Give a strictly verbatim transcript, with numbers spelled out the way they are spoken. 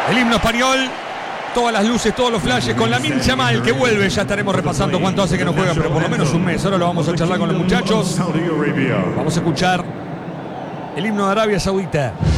El himno español, todas las luces, todos los flashes, con Lamine Yamal que vuelve. Ya estaremos repasando cuánto hace que no juega, pero por lo menos un mes. Ahora lo vamos a charlar con los muchachos. Vamos a escuchar el himno de Arabia Saudita.